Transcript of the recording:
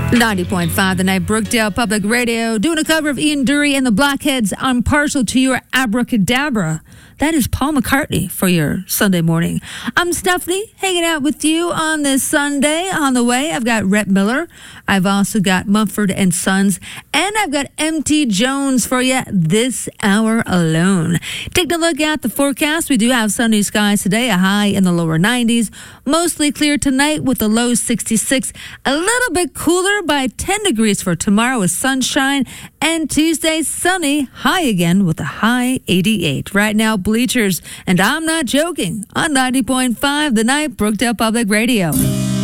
90.5 The Night, Brookdale Public Radio, doing a cover of Ian Dury and the Blackheads on Partial to Your Abracadabra. That is Paul McCartney for your Sunday morning. I'm Stephanie, hanging out with you on this Sunday. On the way, I've got Rhett Miller. I've also got Mumford and Sons. And I've got MT Jones for you this hour alone. Taking a look at the forecast, we do have sunny skies today, a high in the lower 90s. Mostly clear tonight with a low 66. A little bit cooler by 10 degrees for tomorrow with sunshine. And Tuesday, sunny, high again with a high 88. Right now, Bleachers, and I'm not joking, on 90.5 The Night, Brookdale Public Radio.